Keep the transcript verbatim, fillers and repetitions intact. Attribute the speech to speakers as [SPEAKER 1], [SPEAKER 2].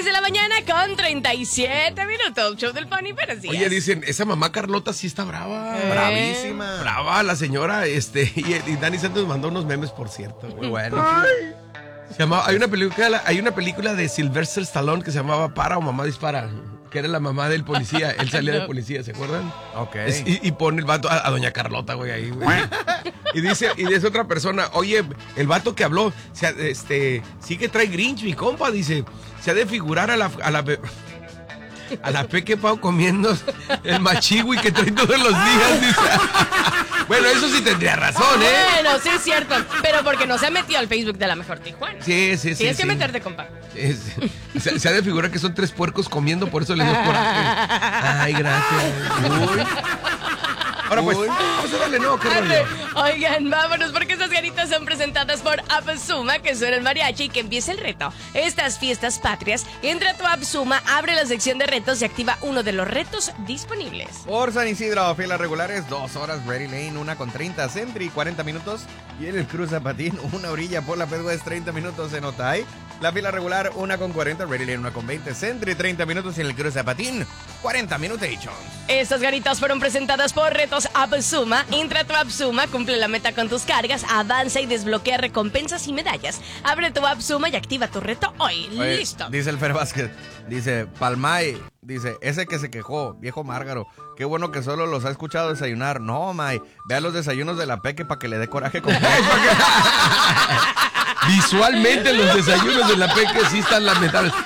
[SPEAKER 1] de la mañana con treinta y siete minutos. Show del Pony, buenos días.
[SPEAKER 2] Oye, dicen, esa mamá Carlota sí está brava.
[SPEAKER 1] ¿Eh?
[SPEAKER 2] Bravísima. Brava la señora, este, y, y Dani Santos mandó unos memes, por cierto. Muy bueno. Se llama, hay una película, hay una película de Sylvester Stallone que se llamaba Para o Mamá Dispara, que era la mamá del policía. Él salía de policía, ¿se acuerdan?
[SPEAKER 3] Ok.
[SPEAKER 2] Es, y, y pone el vato a, a doña Carlota, güey, ahí, güey. Y dice, y dice otra persona, oye, el vato que habló, se, este, sí que trae Grinch, mi compa, dice, se ha de figurar a la, a la, a la Peque Pau comiendo el machigui que trae todos los días, dice. Bueno, eso sí tendría razón, ¿eh?
[SPEAKER 1] Bueno, sí es cierto, pero porque no se ha metido al Facebook de La Mejor Tijuana.
[SPEAKER 2] Sí, sí, sí.
[SPEAKER 1] Tienes que
[SPEAKER 2] sí.
[SPEAKER 1] meterte, compa.
[SPEAKER 2] Es, se, se ha de figurar que son tres puercos comiendo, por eso le dio coraje. Ay, gracias. Uy. Ahora pues, vamos a darle, ¿no? ¿Qué rollo?
[SPEAKER 1] Oigan, vámonos porque estas ganitas son presentadas por Apsuma, que suena el mariachi y que empiece el reto. Estas fiestas patrias, entra a tu Apsuma, abre la sección de retos y activa uno de los retos disponibles.
[SPEAKER 3] Por San Isidro, filas regulares, dos horas, Ready Lane, una con treinta, Sentry, cuarenta minutos. Y en el Cruz Zapatín, una orilla por la Pedwest, treinta minutos en Otay. La fila regular, una con cuarenta, Ready Lane, una con veinte, Sentry, treinta minutos. Y en el Cruz Zapatín, cuarenta minutos.
[SPEAKER 1] Estas ganitas fueron presentadas por Retos Apsuma. Entra a tu Apsuma, cumple la meta con tus cargas, avanza y desbloquea recompensas y medallas. Abre tu Apsuma y activa tu reto hoy.
[SPEAKER 3] Oye,
[SPEAKER 1] Listo.
[SPEAKER 3] Dice el Fer Vázquez, dice, Palmay, dice, ese que se quejó, viejo Márgaro, qué bueno que solo los ha escuchado desayunar. No, May, vea los desayunos de la Peque para que le dé coraje con
[SPEAKER 2] Visualmente los desayunos de la Peque sí están lamentables.